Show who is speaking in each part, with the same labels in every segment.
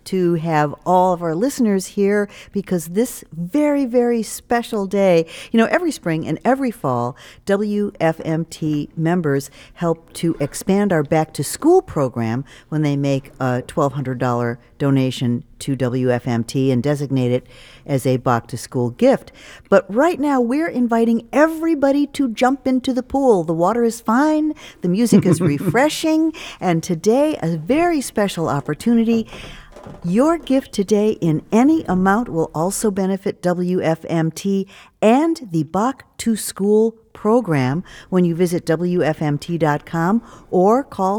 Speaker 1: to have all of our listeners here because this very, very special day, every spring and every fall, WFMT members help to expand our Back to School program when they make a $1,200 donation to WFMT and designate it as a Back to School gift. But right now, we're inviting everybody to jump into the pool. The water is fine, the music is refreshing, and today, a very special opportunity. Your gift today in any amount will also benefit WFMT and the Back to School program when you visit WFMT.com or call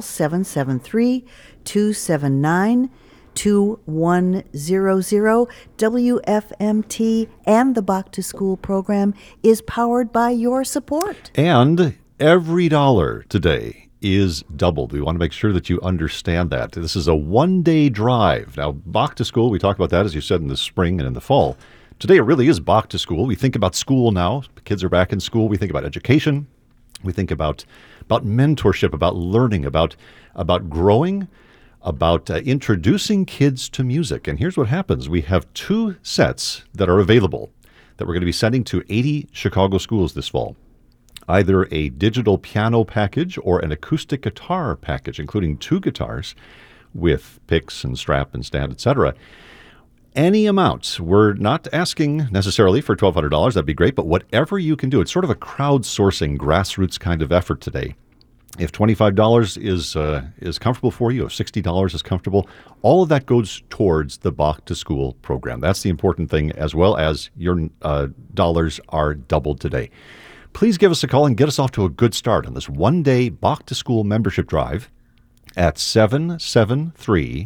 Speaker 1: 773-279-2100. WFMT and the Back to School program is powered by your support.
Speaker 2: And every dollar today is doubled. We want to make sure that you understand that. This is a one-day drive. Now, Back to School, we talked about that, as you said, in the spring and in the fall. Today, it really is Back to School. We think about school now. Kids are back in school. We think about education. We think about mentorship, about learning, about growing, about introducing kids to music. And here's what happens. We have 2 sets that are available that we're going to be sending to 80 Chicago schools this fall. Either a digital piano package or an acoustic guitar package, including 2 guitars with picks and strap and stand, etc. Any amount. We're not asking necessarily for $1,200. That'd be great, but whatever you can do. It's sort of a crowdsourcing, grassroots kind of effort today. If $25 is comfortable for you, if $60 is comfortable, all of that goes towards the Back to School program. That's the important thing, as well as your dollars are doubled today. Please give us a call and get us off to a good start on this one-day Back to School membership drive at 773-279-2100,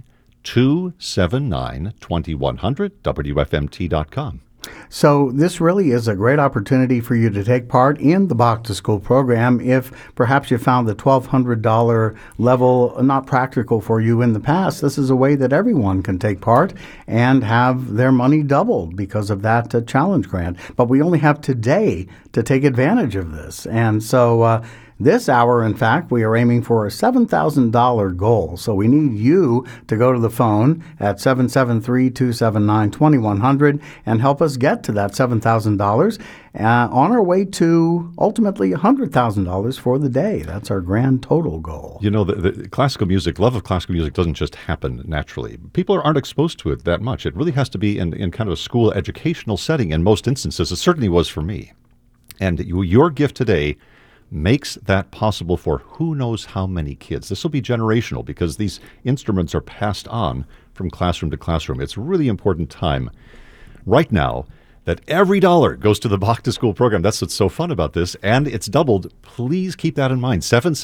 Speaker 2: WFMT.com.
Speaker 3: So this really is a great opportunity for you to take part in the Back to School program if perhaps you found the $1,200 level not practical for you in the past. This is a way that everyone can take part and have their money doubled because of that challenge grant. But we only have today to take advantage of this. And so this hour, in fact, we are aiming for a $7,000 goal. So we need you to go to the phone at 773-279-2100 and help us get to that $7,000 on our way to ultimately $100,000 for the day. That's our grand total goal.
Speaker 2: You know, the classical music, love of classical music doesn't just happen naturally. People aren't exposed to it that much. It really has to be in kind of a school educational setting in most instances. It certainly was for me. And your gift today makes that possible for who knows how many kids. This will be generational because these instruments are passed on from classroom to classroom. It's a really important time right now that every dollar goes to the Back to School program. That's what's so fun about this, and it's doubled. Please keep that in mind.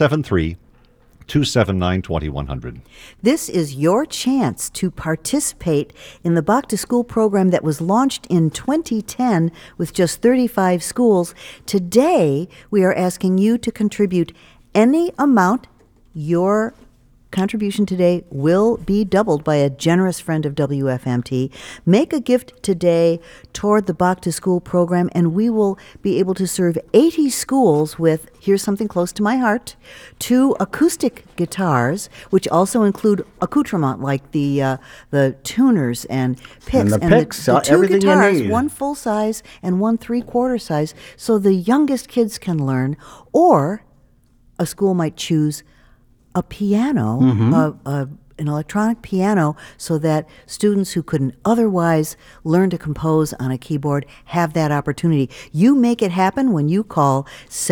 Speaker 2: 773-279-2100.
Speaker 1: This is your chance to participate in the Back to School program that was launched in 2010 with just 35 schools. Today, we are asking you to contribute any amount. Your contribution today will be doubled by a generous friend of WFMT. Make a gift today toward the Back to School program, and we will be able to serve 80 schools with, here's something close to my heart, 2 acoustic guitars, which also include accoutrement like the tuners and picks.
Speaker 3: And the
Speaker 1: 2
Speaker 3: everything
Speaker 1: guitars,
Speaker 3: you need.
Speaker 1: 1 full size and 1 3/4 size, so the youngest kids can learn. Or a school might choose a piano, an electronic piano, so that students who couldn't otherwise learn to compose on a keyboard have that opportunity. You make it happen when you call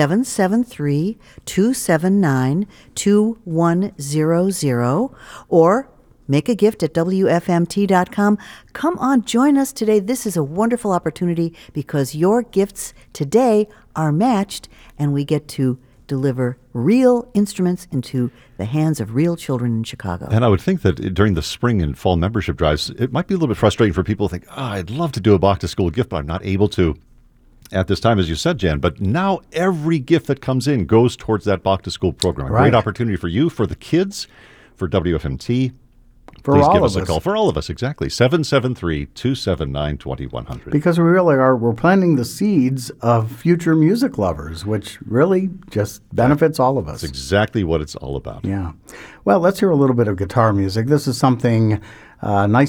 Speaker 1: 773-279-2100 or make a gift at WFMT.com. Come on, join us today. This is a wonderful opportunity because your gifts today are matched and we get to deliver real instruments into the hands of real children in Chicago.
Speaker 2: And I would think that during the spring and fall membership drives, it might be a little bit frustrating for people to think, I'd love to do a Back to School gift, but I'm not able to at this time, as you said, Jan. But now every gift that comes in goes towards that Back to School program. A great opportunity for you, for the kids, for WFMT. Please give us a call. For all of us, exactly. 773-279-2100.
Speaker 3: Because we really are, we're planting the seeds of future music lovers, which really just benefits all of us.
Speaker 2: That's exactly what it's all about.
Speaker 3: Yeah. Well, let's hear a little bit of guitar music. This is something nice